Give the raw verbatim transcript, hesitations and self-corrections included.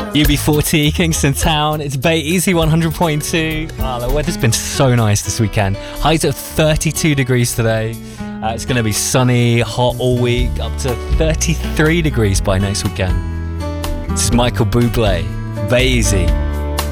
U B forty, Kingston Town. It's Bay Easy one hundred point two. Oh, the weather's been so nice this weekend. Highs at thirty-two degrees today. Uh, it's going to be sunny, hot all week, up to thirty-three degrees by next weekend. This is Michael Bublé, Bay Easy.